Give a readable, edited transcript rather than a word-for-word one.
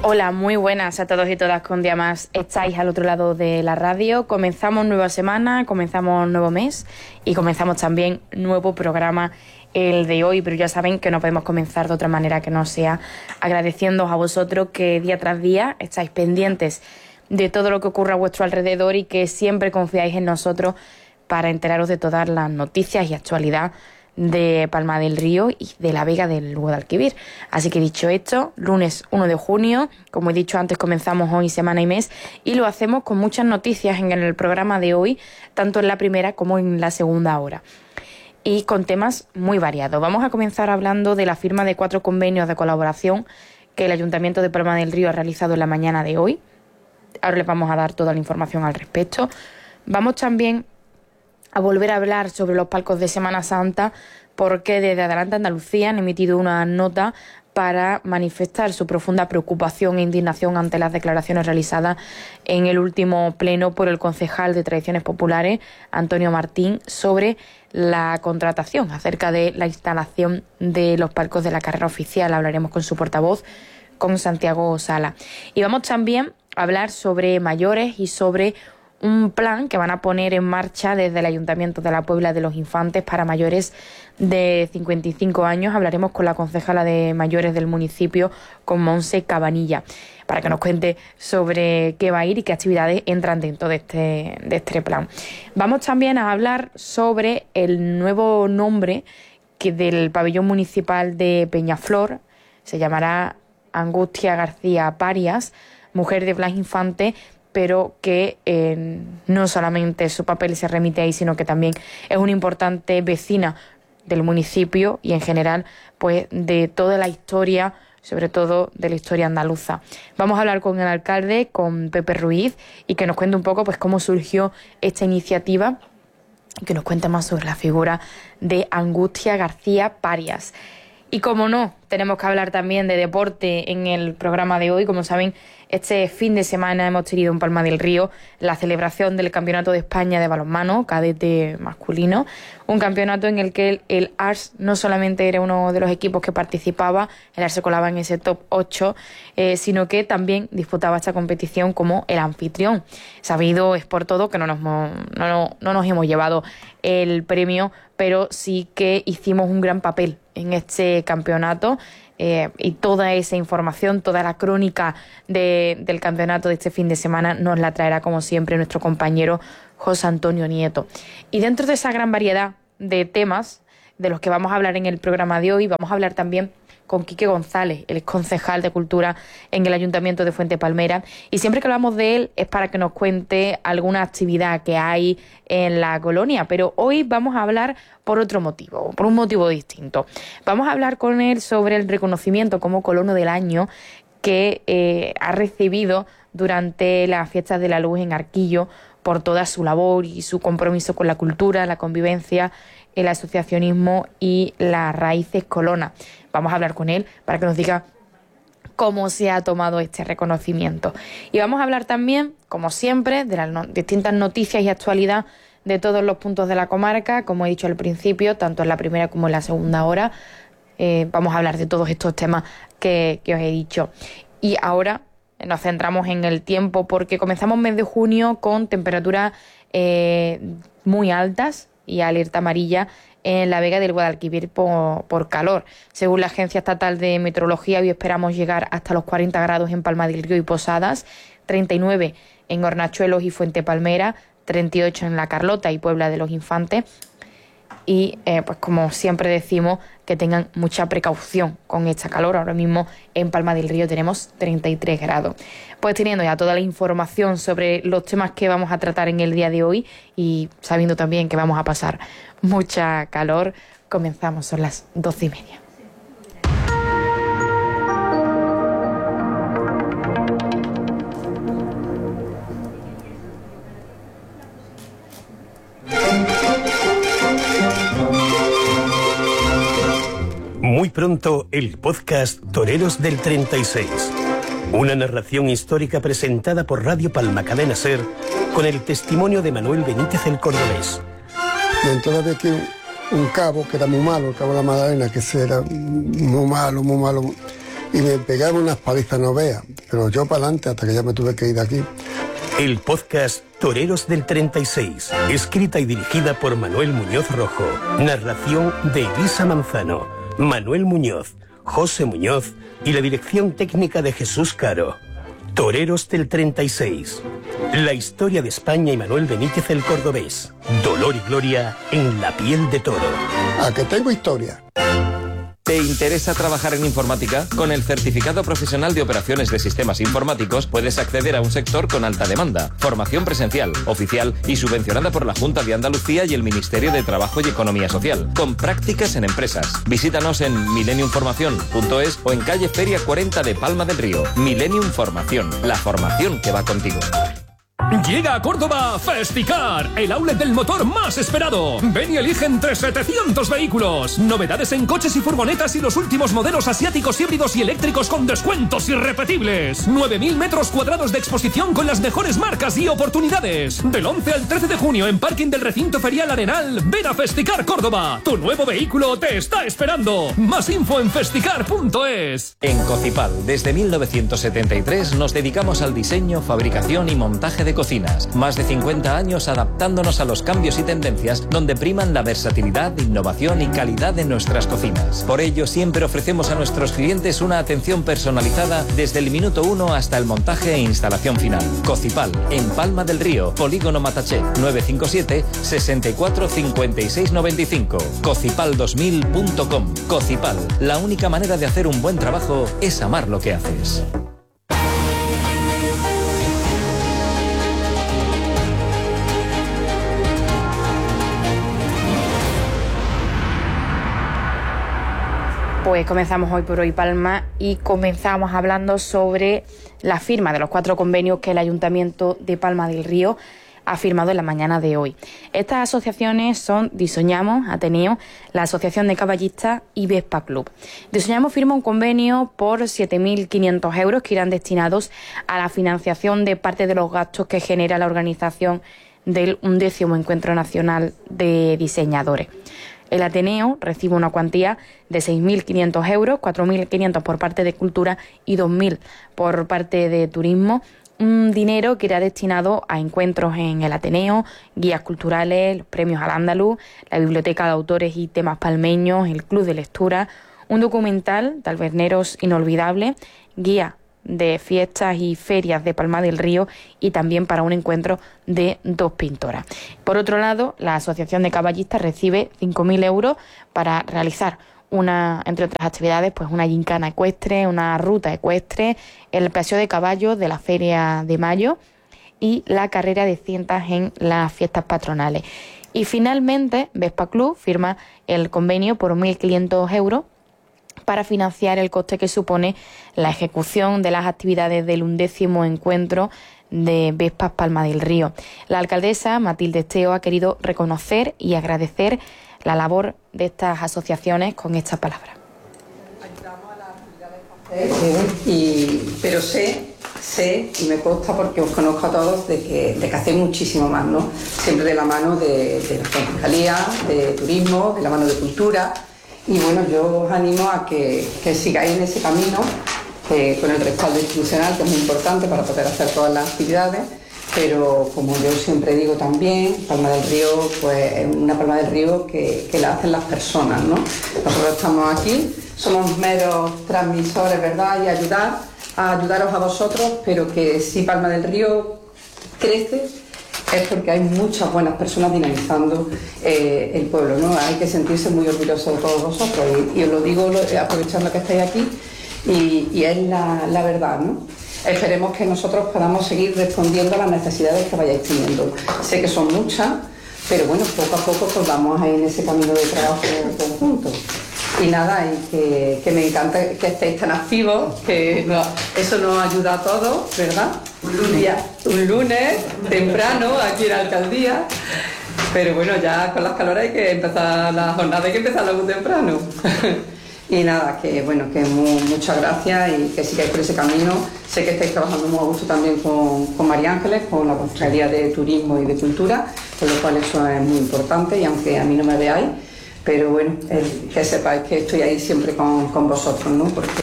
Hola, muy buenas a todos y todas, que un día más estáis al otro lado de la radio. Comenzamos nueva semana, comenzamos nuevo mes y comenzamos también nuevo programa, el de hoy, pero ya saben que no podemos comenzar de otra manera que no sea agradeciéndoos a vosotros que día tras día estáis pendientes de todo lo que ocurre a vuestro alrededor y que siempre confiáis en nosotros para enteraros de todas las noticias y actualidad de Palma del Río y de la Vega del Guadalquivir. Así que dicho esto, lunes 1 de junio, como he dicho antes, comenzamos hoy semana y mes y lo hacemos con muchas noticias en el programa de hoy, tanto en la primera como en la segunda hora, y con temas muy variados. Vamos a comenzar hablando de la firma de 4 convenios de colaboración que el Ayuntamiento de Palma del Río ha realizado en la mañana de hoy. Ahora les vamos a dar toda la información al respecto. Vamos también a volver a hablar sobre los palcos de Semana Santa, porque desde Adelante Andalucía han emitido una nota para manifestar su profunda preocupación e indignación ante las declaraciones realizadas en el último pleno por el concejal de Tradiciones Populares, Antonio Martín, sobre la contratación acerca de la instalación de los palcos de la carrera oficial. Hablaremos con su portavoz, con Santiago Sala. Y vamos también a hablar sobre mayores y sobre un plan que van a poner en marcha desde el Ayuntamiento de la Puebla de los Infantes para mayores de 55 años. Hablaremos con la concejala de mayores del municipio, con Monse Cabanilla, para que nos cuente sobre qué va a ir y qué actividades entran dentro de este plan. Vamos también a hablar sobre el nuevo nombre del pabellón municipal de Peñaflor. Se llamará Angustia García Parias, mujer de Blas Infante, pero que no solamente su papel se remite ahí, sino que también es una importante vecina del municipio y en general pues de toda la historia, sobre todo de la historia andaluza. Vamos a hablar con el alcalde, con Pepe Ruiz, y que nos cuente un poco pues cómo surgió esta iniciativa y que nos cuente más sobre la figura de Angustia García Parias. Y como no, tenemos que hablar también de deporte en el programa de hoy. Como saben, este fin de semana hemos tenido en Palma del Río la celebración del Campeonato de España de balonmano, cadete masculino. Un campeonato en el que el ARS no solamente era uno de los equipos que participaba, el ARS se colaba en ese top 8, sino que también disputaba esta competición como el anfitrión. Sabido es por todo que no nos hemos llevado el premio, pero sí que hicimos un gran papel en este campeonato, y toda esa información, toda la crónica del campeonato de este fin de semana nos la traerá como siempre nuestro compañero José Antonio Nieto. Y dentro de esa gran variedad de temas de los que vamos a hablar en el programa de hoy, vamos a hablar también con Quique González, el exconcejal de Cultura en el Ayuntamiento de Fuente Palmera, y siempre que hablamos de él es para que nos cuente alguna actividad que hay en la colonia, pero hoy vamos a hablar por otro motivo, por un motivo distinto. Vamos a hablar con él sobre el reconocimiento como colono del año que ha recibido durante las fiestas de la luz en Arquillo por toda su labor y su compromiso con la cultura, la convivencia, el asociacionismo y las raíces colonas. Vamos a hablar con él para que nos diga cómo se ha tomado este reconocimiento. Y vamos a hablar también, como siempre, de las distintas noticias y actualidad de todos los puntos de la comarca, como he dicho al principio, tanto en la primera como en la segunda hora. Vamos a hablar de todos estos temas que os he dicho. Y ahora nos centramos en el tiempo, porque comenzamos mes de junio con temperaturas muy altas y alerta amarilla en la Vega del Guadalquivir por calor. Según la Agencia Estatal de Meteorología, hoy esperamos llegar hasta los 40 grados en Palma del Río y Posadas, 39 en Hornachuelos y Fuente Palmera, 38 en La Carlota y Puebla de los Infantes. Y pues como siempre decimos, que tengan mucha precaución con esta calor. Ahora mismo en Palma del Río tenemos 33 grados. Pues teniendo ya toda la información sobre los temas que vamos a tratar en el día de hoy y sabiendo también que vamos a pasar mucha calor, comenzamos, son las 12:30. Muy pronto, el podcast Toreros del 36. Una narración histórica presentada por Radio Palma Cadena Ser con el testimonio de Manuel Benítez el Cordobés. Y entonces que un cabo que era muy malo, el cabo de la Magdalena, que ese era muy malo, y me pegaba unas palizas, no veas, pero yo para adelante hasta que ya me tuve que ir de aquí. El podcast Toreros del 36, escrita y dirigida por Manuel Muñoz Rojo, narración de Elisa Manzano, Manuel Muñoz, José Muñoz y la dirección técnica de Jesús Caro. Toreros del 36, la historia de España y Manuel Benítez el Cordobés, dolor y gloria en la piel de toro. ¿A que tengo historia? ¿Te interesa trabajar en informática? Con el Certificado Profesional de Operaciones de Sistemas Informáticos puedes acceder a un sector con alta demanda. Formación presencial, oficial y subvencionada por la Junta de Andalucía y el Ministerio de Trabajo y Economía Social. Con prácticas en empresas. Visítanos en millenniumformación.es o en calle Feria 40 de Palma del Río. Millennium Formación, la formación que va contigo. Llega a Córdoba Festicar, el outlet del motor más esperado. Ven y elige entre 700 vehículos. Novedades en coches y furgonetas y los últimos modelos asiáticos, híbridos y eléctricos con descuentos irrepetibles. 9.000 metros cuadrados de exposición con las mejores marcas y oportunidades. Del 11 al 13 de junio en parking del recinto ferial Arenal. Ven a Festicar Córdoba. Tu nuevo vehículo te está esperando. Más info en festicar.es. En Cocipal, desde 1973 nos dedicamos al diseño, fabricación y montaje de cocinas. Más de 50 años adaptándonos a los cambios y tendencias donde priman la versatilidad, innovación y calidad de nuestras cocinas. Por ello, siempre ofrecemos a nuestros clientes una atención personalizada desde el minuto 1 hasta el montaje e instalación final. Cocipal, en Palma del Río, Polígono Mataché, 957 64 56 95. Cocipal2000.com. Cocipal, la única manera de hacer un buen trabajo es amar lo que haces. Pues comenzamos hoy por hoy Palma y comenzamos hablando sobre la firma de los 4 convenios que el Ayuntamiento de Palma del Río ha firmado en la mañana de hoy. Estas asociaciones son Disoñamos, Ateneo, la Asociación de Caballistas y Vespa Club. Disoñamos firma un convenio por 7.500 euros que irán destinados a la financiación de parte de los gastos que genera la organización del 11º Encuentro Nacional de Diseñadores. El Ateneo recibe una cuantía de 6.500 euros, 4.500 por parte de Cultura y 2.000 por parte de Turismo. Un dinero que irá destinado a encuentros en el Ateneo, guías culturales, los premios Al-Ándalus, la Biblioteca de Autores y Temas Palmeños, el Club de Lectura, un documental, Taberneros Inolvidable, guía de fiestas y ferias de Palma del Río y también para un encuentro de 2 pintoras. Por otro lado, la Asociación de Caballistas recibe 5.000 euros para realizar entre otras actividades, pues una gincana ecuestre, una ruta ecuestre, el paseo de caballos de la Feria de Mayo y la carrera de cintas en las fiestas patronales. Y finalmente, Vespa Club firma el convenio por 1.500 euros para financiar el coste que supone la ejecución de las actividades del 11º Encuentro de Vespas Palma del Río. La alcaldesa Matilde Esteo ha querido reconocer y agradecer la labor de estas asociaciones con estas palabras. Ayudamos a las actividades que pero sé y me consta porque os conozco a todos de que hacéis muchísimo más, ¿no? Siempre de la mano de la concejalía, de turismo, de la mano de cultura. Y bueno, yo os animo a que sigáis en ese camino con el respaldo institucional, que es muy importante para poder hacer todas las actividades, pero como yo siempre digo también, Palma del Río pues es una Palma del Río que la hacen las personas, ¿no? Nosotros estamos aquí, somos meros transmisores, ¿verdad? Y ayudaros a vosotros, pero que si Palma del Río crece es porque hay muchas buenas personas dinamizando el pueblo, ¿no? Hay que sentirse muy orgullosos de todos vosotros y os lo digo aprovechando que estáis aquí y es la verdad, ¿no? Esperemos que nosotros podamos seguir respondiendo a las necesidades que vayáis teniendo. Sé que son muchas, pero bueno, poco a poco pues vamos a ir en ese camino de trabajo conjunto. Y nada, y que me encanta que estéis tan activos, que eso nos ayuda a todos, ¿verdad? Un lunes temprano aquí en la alcaldía, pero bueno, ya con las calores hay que empezar la jornada, hay que empezarla muy temprano. Y nada, que bueno, que muchas gracias y que sigáis por ese camino. Sé que estáis trabajando muy a gusto también con María Ángeles, con la Consejería de Turismo y de Cultura, con lo cual eso es muy importante y aunque a mí no me veáis, pero bueno, que sepáis que estoy ahí siempre con vosotros, ¿no? Porque